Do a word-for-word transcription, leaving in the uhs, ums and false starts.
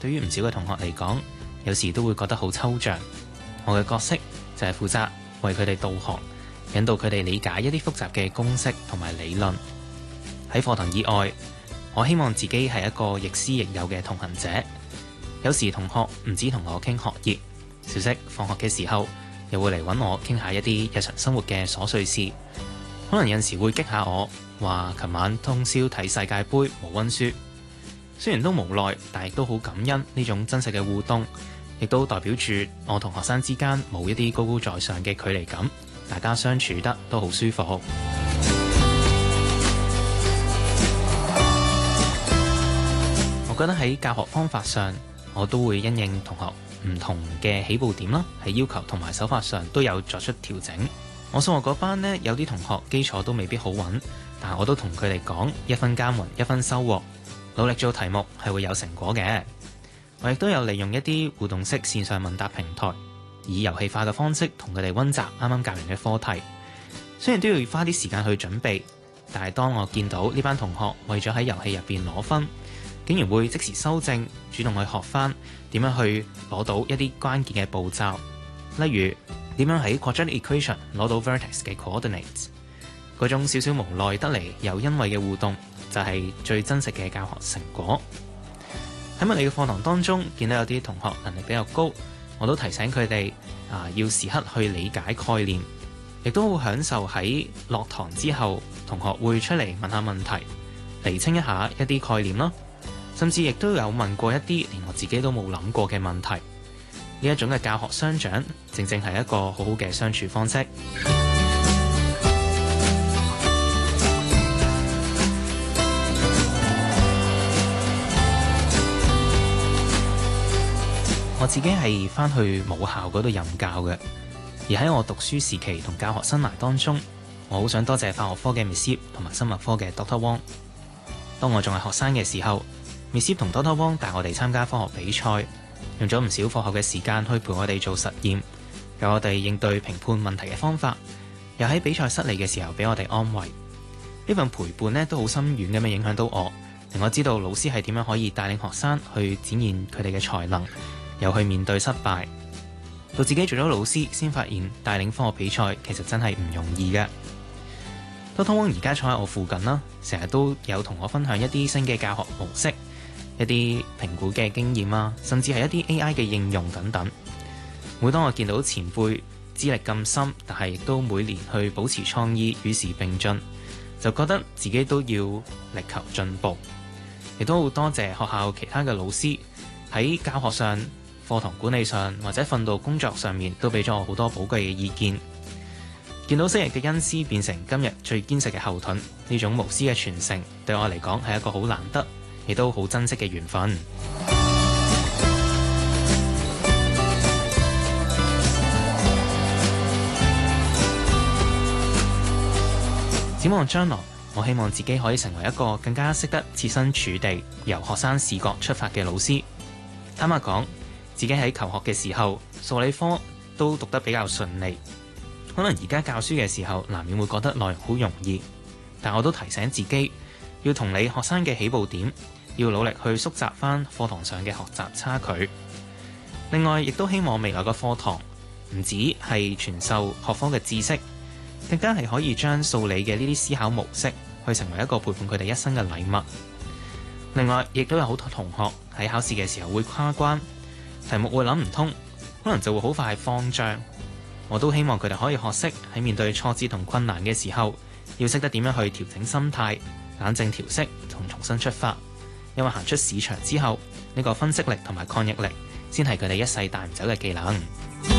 對於唔少嘅同學嚟講，有時都會覺得好抽象。我嘅角色就係負責為佢哋導航，引導佢哋理解一啲複雜嘅公式同埋理論。喺課堂以外，我希望自己係一個亦師亦友嘅同行者。有時同學唔止同我傾學業，小息放學嘅時候又會嚟揾我傾下一啲日常生活嘅瑣碎事。可能有時會激下我，話琴晚通宵睇世界盃冇溫書。雖然都無奈，但亦都好感恩呢種真實嘅互動，亦都代表住我同學生之間冇一啲高高在上嘅距離感，大家相處得都好舒服。我覺得喺教學方法上，我都會因應同學唔同嘅起步點啦，喺要求同埋手法上都有作出調整。我數學嗰班呢，有啲同學基礎都未必好穩，但我都同佢哋講，一分耕耘一分收穫，努力做題目係會有成果嘅。我亦都有利用一啲互動式線上問答平台，以遊戲化嘅方式同佢哋溫習啱啱教完嘅課題。雖然都要花啲時間去準備，但係當我見到呢班同學為咗喺遊戲入邊攞分，竟然會即時修正，主動去學翻點樣去攞到一啲關鍵嘅步驟，例如點樣喺 quadratic equation 攞到 vertex 嘅 coordinates， 嗰種少少無奈得嚟又欣慰嘅互動，就係最真實嘅教學成果。喺物理嘅課堂當中，見到有啲同學能力比較高，我都提醒佢哋啊，要時刻去理解概念，亦都好享受喺落堂之後，同學會出嚟問下問題，釐清一下一啲概念咯。甚至亦都有問過一啲連我自己都冇諗過嘅問題。呢一種嘅教學相長，正正係一個好好嘅相處方式。我自己係返去母校嗰度任教嘅，而喺我讀書時期同教學生涯當中，我好想多謝化學科嘅 Miss Yip 同埋生物科嘅 Doctor Wong。當我仲係學生嘅時候，Miss Yip 同 Doctor Wong 帶我哋參加科學比賽，用咗唔少課後嘅時間去陪我哋做實驗，教我哋應對評判問題嘅方法，又喺比賽失利嘅時候俾我哋安慰。呢份陪伴呢都好深遠咁樣影響到我，令我知道老師係點樣可以帶領學生去展現佢哋嘅才能，又去面對失敗。到自己做咗老師，先發現帶領科學比賽其實真係唔容易嘅。Doctor Wong 而家坐喺我附近啦，成日都有同我分享一啲新嘅教學模式，一啲評估嘅經驗啊，甚至係一啲 A I 嘅應用等等。每當我見到前輩資歷咁深，但係亦都每年去保持創意，與時並進，就覺得自己都要力求進步。亦都好多謝學校其他嘅老師喺教學上、課堂管理上或者訓導工作上面都俾咗我好多寶貴嘅意見。見到昔日嘅恩師變成今日最堅實嘅後盾，呢種無私嘅傳承對我嚟講係一個好難得，亦都好珍惜嘅緣分。展望將來，我希望自己可以成為一個更加識得設身處地由學生視角出發嘅老師。坦白講，自己喺求學嘅時候，數理科都讀得比較順利。可能而家教書嘅時候，難免會覺得內容好容易，但我都提醒自己要同你學生嘅起步點，要努力去縮窄翻課堂上嘅學習差距。另外，亦都希望未來嘅課堂唔止係傳授學科嘅知識，更加係可以將數理嘅呢啲思考模式去成為一個陪伴佢哋一生嘅禮物。另外，亦都有好多同學喺考試嘅時候會跨關，題目會諗唔通，可能就會好快慌張。我都希望佢哋可以學識喺面對挫折同困難嘅時候，要識得點樣去調整心態、冷靜調適同重新出發。因為行出市場之後，呢個分析力同埋抗逆力先係佢哋一世帶唔走嘅技能。